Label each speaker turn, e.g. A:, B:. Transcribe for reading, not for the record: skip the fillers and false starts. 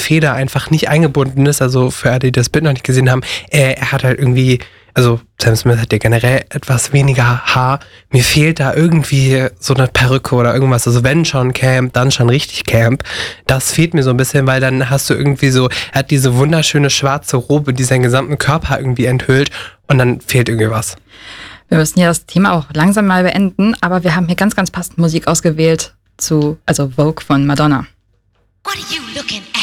A: Feder einfach nicht eingebunden ist. Also für alle, die das Bild noch nicht gesehen haben, er hat halt irgendwie, also Sam Smith hat ja generell etwas weniger Haar. Mir fehlt da irgendwie so eine Perücke oder irgendwas. Also wenn schon Camp, dann schon richtig Camp. Das fehlt mir so ein bisschen, weil dann hast du irgendwie so, er hat diese wunderschöne schwarze Robe, die seinen gesamten Körper irgendwie enthüllt und dann fehlt irgendwie was.
B: Wir müssen ja das Thema auch langsam mal beenden, aber wir haben hier ganz, ganz passend Musik ausgewählt also Vogue von Madonna.
C: What are you looking at?